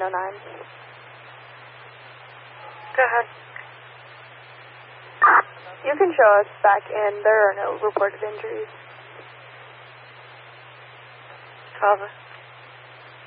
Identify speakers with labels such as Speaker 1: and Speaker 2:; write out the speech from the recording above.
Speaker 1: Go ahead.
Speaker 2: You can show us back in. There are no reported injuries.
Speaker 1: 12.